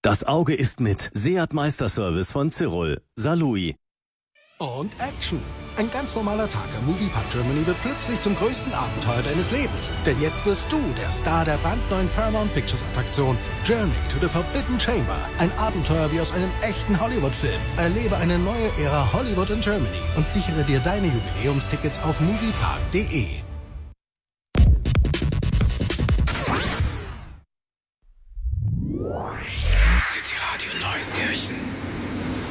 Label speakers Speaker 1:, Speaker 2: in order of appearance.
Speaker 1: Das Auge ist mit. Seat Meisterservice von Cyril. Salui.
Speaker 2: Und Action. Ein ganz normaler Tag im Moviepark Germany wird plötzlich zum größten Abenteuer deines Lebens. Denn jetzt wirst du der Star der brandneuen Paramount Pictures Attraktion Journey to the Forbidden Chamber. Ein Abenteuer wie aus einem echten Hollywood-Film. Erlebe eine neue Ära Hollywood in Germany und sichere dir deine Jubiläumstickets auf moviepark.de.